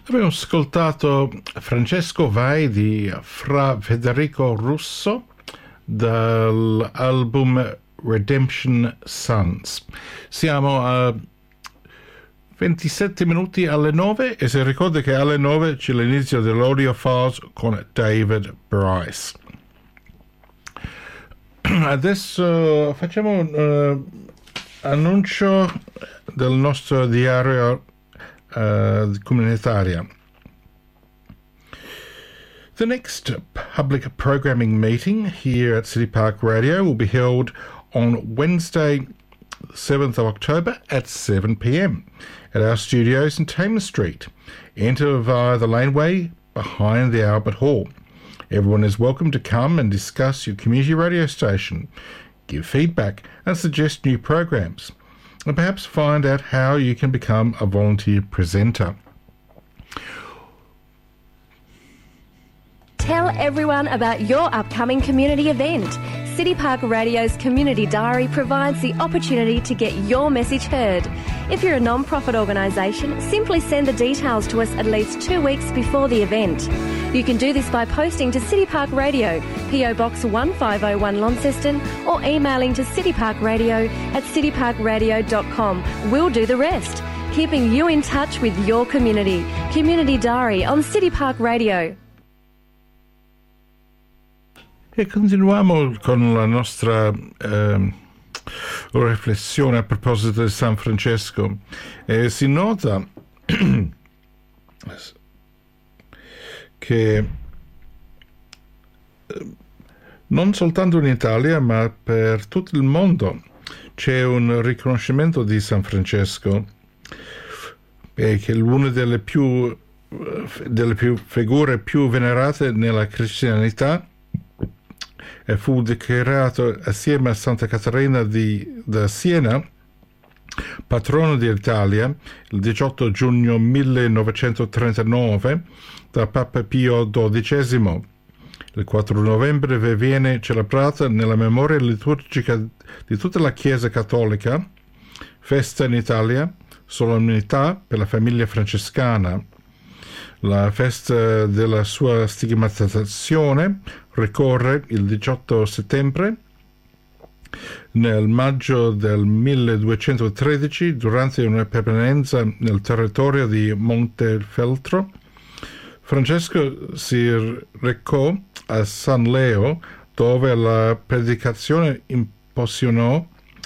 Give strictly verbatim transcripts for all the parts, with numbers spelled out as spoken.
Abbiamo ascoltato Francesco Vai di Fra Federico Russo dall'album Redemption Sons. Siamo a ventisette minuti alle nove e si ricorda che alle nove c'è l'inizio dell'Audio Files con David Bryce. Adesso facciamo un uh, annuncio del nostro diario uh, comunitario. The next public programming meeting here at City Park Radio will be held on Wednesday, seventh of October at seven p.m. at our studios in Tamer Street. Enter via the laneway behind the Albert Hall. Everyone is welcome to come and discuss your community radio station, give feedback and suggest new programs, and perhaps find out how you can become a volunteer presenter. Tell everyone about your upcoming community event. City Park Radio's Community Diary provides the opportunity to get your message heard. If you're a non-profit organisation, simply send the details to us at least two weeks before the event. You can do this by posting to City Park Radio, P O Box one five oh one Launceston, or emailing to cityparkradio at cityparkradio dot com. We'll do the rest, keeping you in touch with your community. Community Diary on City Park Radio. E continuiamo con la nostra eh, riflessione a proposito di San Francesco. E si nota che non soltanto in Italia, ma per tutto il mondo c'è un riconoscimento di San Francesco, e che è una delle più, delle più figure più venerate nella cristianità, e fu dichiarato assieme a Santa Caterina di, da Siena patrono d'Italia il diciotto giugno millenovecentotrentanove da Papa Pio dodicesimo. Il quattro novembre viene celebrata nella memoria liturgica di tutta la Chiesa cattolica, festa in Italia, solennità per la famiglia francescana. La festa della sua stigmatizzazione ricorre il diciotto settembre. Nel maggio del milleduecentotredici, durante una permanenza nel territorio di Montefeltro, Francesco si recò a San Leo, dove la predicazione impressionò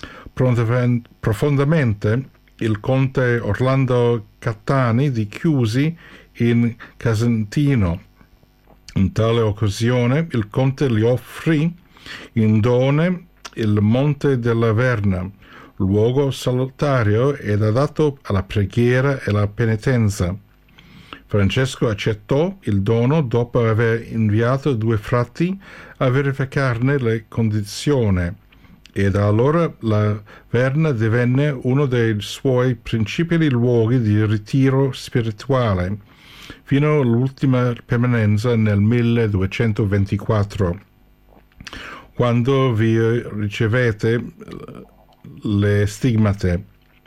profondamente il conte Orlando Cattani di Chiusi in Casentino. In tale occasione il conte gli offrì in dono il Monte della Verna, luogo salutario ed adatto alla preghiera e alla penitenza. Francesco accettò il dono dopo aver inviato due frati a verificarne le condizioni, e da allora la Verna divenne uno dei suoi principali luoghi di ritiro spirituale, fino all'ultima permanenza nel milleduecentoventiquattro, quando vi ricevete le stigmate.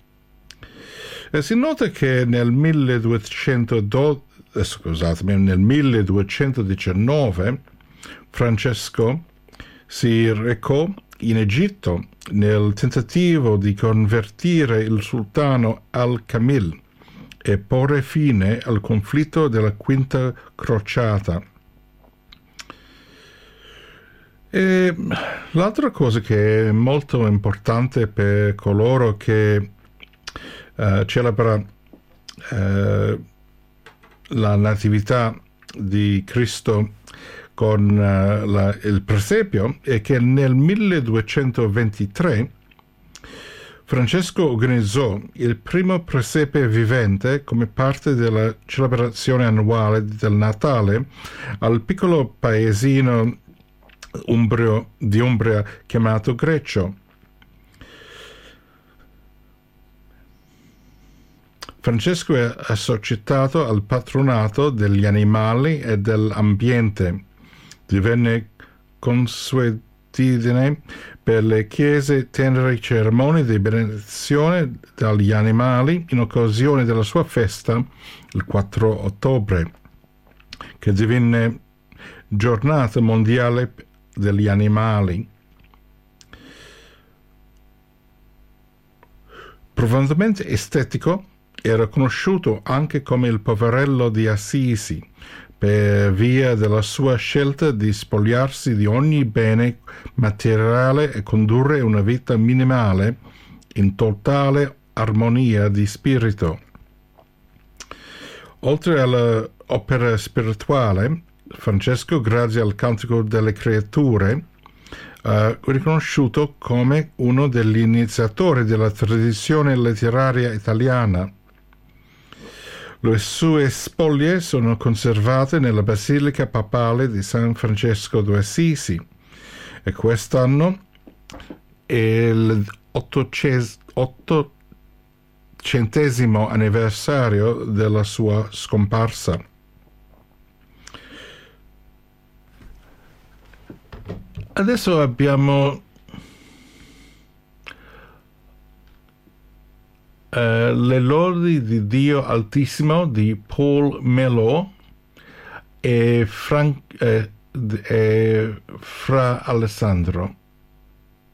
E si nota che nel milleduecentododici, eh, scusatemi, nel milleduecentodiciannove Francesco si recò in Egitto nel tentativo di convertire il sultano Al-Kamil e porre fine al conflitto della Quinta Crociata. E l'altra cosa che è molto importante per coloro che uh, celebra uh, la natività di Cristo con uh, la, il presepio è che nel milleduecentoventitré Francesco organizzò il primo presepe vivente come parte della celebrazione annuale del Natale al piccolo paesino umbrio, di Umbria chiamato Greccio. Francesco è associato al patronato degli animali e dell'ambiente. Divenne consueto consuetudine per le chiese tenere cerimonie di benedizione dagli animali in occasione della sua festa il quattro ottobre, che divenne giornata mondiale degli animali. Profondamente estetico, era conosciuto anche come il poverello di Assisi, per via della sua scelta di spogliarsi di ogni bene materiale e condurre una vita minimale in totale armonia di spirito. Oltre all'opera spirituale, Francesco, grazie al Cantico delle Creature, è uh, riconosciuto come uno degli iniziatori della tradizione letteraria italiana. Le sue spoglie sono conservate nella Basilica Papale di San Francesco d'Assisi e quest'anno è l'ottocentesimo anniversario della sua scomparsa. Adesso abbiamo Uh, le lodi di Dio Altissimo di Paul Melot e, Fran- eh, e Fra Alessandro.